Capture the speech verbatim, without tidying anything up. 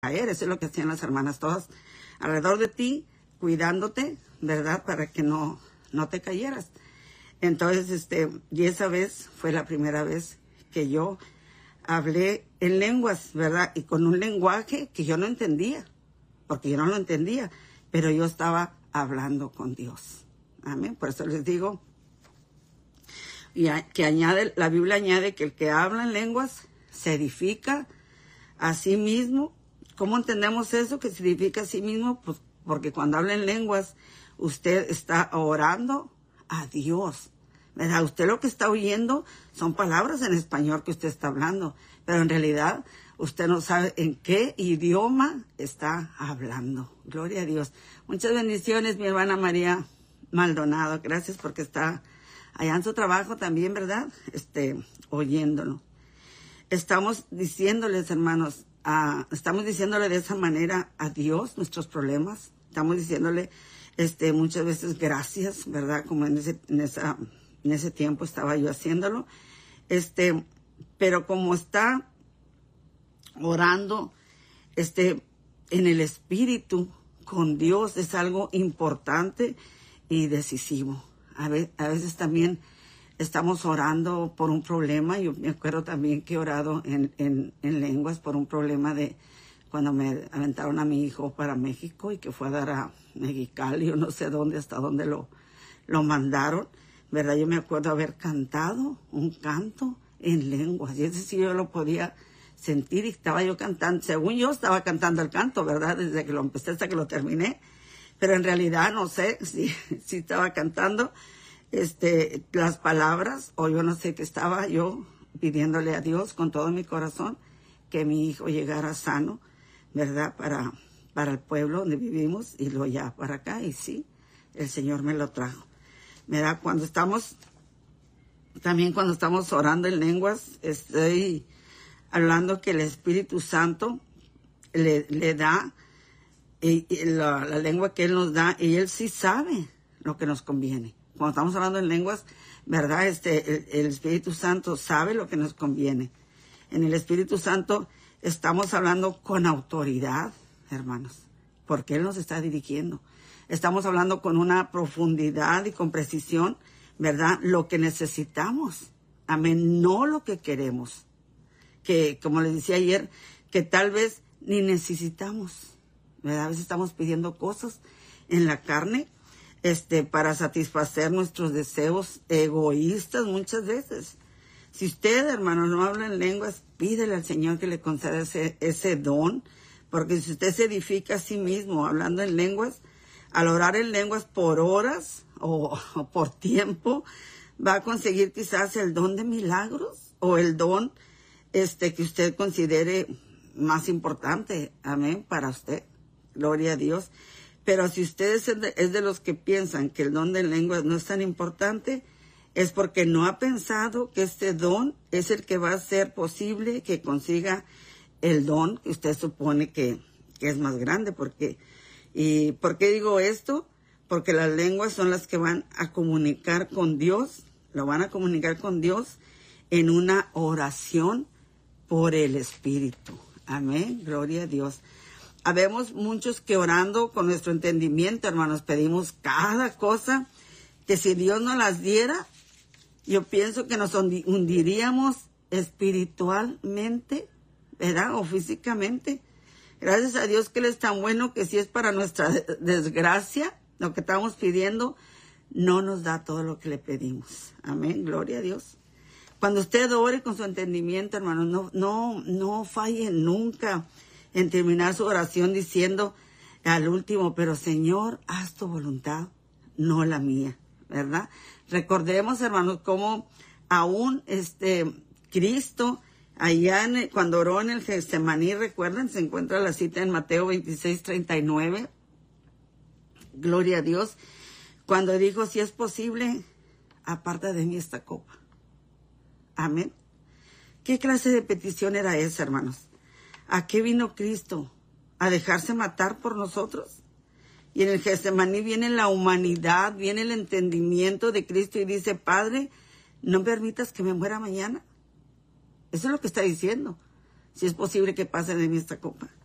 caer. Eso es lo que hacían las hermanas todas alrededor de ti, cuidándote, ¿verdad? Para que no, no te cayeras. Entonces, este, y esa vez fue la primera vez que yo hablé en lenguas, ¿verdad? Y con un lenguaje que yo no entendía, porque yo no lo entendía, pero yo estaba hablando con Dios. Amén. Por eso les digo, y a, que añade, la Biblia añade que el que habla en lenguas se edifica a sí mismo. ¿Cómo entendemos eso? Que se edifica a sí mismo, pues porque cuando habla en lenguas, usted está orando a Dios, ¿verdad? Usted lo que está oyendo son palabras en español que usted está hablando, pero en realidad usted no sabe en qué idioma está hablando. Gloria a Dios. Muchas bendiciones, mi hermana María Maldonado. Gracias porque está allá en su trabajo también, ¿verdad? Este, oyéndolo. Estamos diciéndoles, hermanos, a, estamos diciéndole de esa manera a Dios nuestros problemas. Estamos diciéndole este, muchas veces gracias, ¿verdad? Como en ese, en esa, en ese tiempo estaba yo haciéndolo. Este, pero como está orando este, en el Espíritu con Dios, es algo importante y decisivo. A veces, a veces también estamos orando por un problema. Yo me acuerdo también que he orado en, en, en lenguas por un problema de cuando me aventaron a mi hijo para México y que fue a dar a Mexicali, yo no sé dónde, hasta dónde lo, lo mandaron, ¿verdad? Yo me acuerdo haber cantado un canto en lenguas, y ese sí yo lo podía sentir, y estaba yo cantando, según yo estaba cantando el canto, ¿verdad? Desde que lo empecé hasta que lo terminé, pero en realidad no sé si, si estaba cantando este, las palabras, o yo no sé qué estaba yo pidiéndole a Dios con todo mi corazón que mi hijo llegara sano, ¿verdad? Para, para el pueblo donde vivimos y luego ya para acá, y sí, el Señor me lo trajo. ¿Verdad? Cuando estamos, también cuando estamos orando en lenguas, estoy hablando que el Espíritu Santo le, le da y, y la, la lengua que Él nos da, y Él sí sabe lo que nos conviene. Cuando estamos hablando en lenguas, ¿verdad? Este, el, el Espíritu Santo sabe lo que nos conviene. En el Espíritu Santo estamos hablando con autoridad, hermanos, porque Él nos está dirigiendo. Estamos hablando con una profundidad y con precisión, ¿verdad? Lo que necesitamos. Amén. No lo que queremos. Que, como les decía ayer, que tal vez ni necesitamos, ¿verdad? A veces estamos pidiendo cosas en la carne, este, para satisfacer nuestros deseos egoístas muchas veces. Si usted, hermano, no habla en lenguas, pídele al Señor que le conceda ese, ese don, porque si usted se edifica a sí mismo hablando en lenguas, al orar en lenguas por horas o, o por tiempo, va a conseguir quizás el don de milagros o el don este, que usted considere más importante, amén, para usted. Gloria a Dios. Pero si usted es de, es de los que piensan que el don de lenguas no es tan importante, es porque no ha pensado que este don es el que va a hacer posible que consiga el don que usted supone que, que es más grande. Porque, ¿y por qué digo esto? Porque las lenguas son las que van a comunicar con Dios, lo van a comunicar con Dios en una oración por el Espíritu. Amén, gloria a Dios. Habemos muchos que orando con nuestro entendimiento, hermanos, pedimos cada cosa que si Dios nos las diera, yo pienso que nos hundiríamos espiritualmente, ¿verdad? O físicamente. Gracias a Dios que Él es tan bueno que si es para nuestra desgracia, lo que estamos pidiendo, no nos da todo lo que le pedimos. Amén, gloria a Dios. Cuando usted ore con su entendimiento, hermanos, no, no, no falle nunca en terminar su oración diciendo al último, pero Señor, haz tu voluntad, no la mía, ¿verdad? Recordemos, hermanos, cómo aún este Cristo, allá en el, cuando oró en el Getsemaní, recuerden, se encuentra la cita en Mateo veintiséis, treinta y nueve, gloria a Dios, cuando dijo, si es posible, aparta de mí esta copa. Amén. ¿Qué clase de petición era esa, hermanos? ¿A qué vino Cristo? ¿A dejarse matar por nosotros? Y en el Getsemaní viene la humanidad, viene el entendimiento de Cristo y dice, Padre, no permitas que me muera mañana. Eso es lo que está diciendo. Si es posible que pase de mí esta copa.